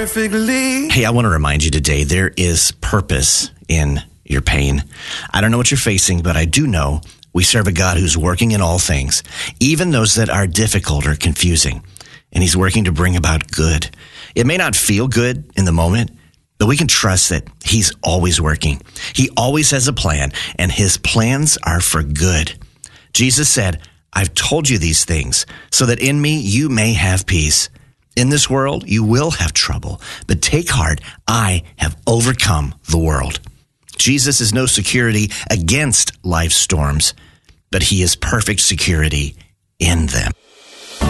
perfectly. Hey, I want to remind you today, there is purpose in your pain. I don't know what you're facing, but I do know we serve a God who's working in all things, even those that are difficult or confusing. And he's working to bring about good. It may not feel good in the moment, but we can trust that he's always working. He always has a plan, and his plans are for good. Jesus said, I've told you these things so that in me you may have peace. In this world you will have trouble, but take heart, I have overcome the world. Jesus is no security against life's storms, but he is perfect security in them.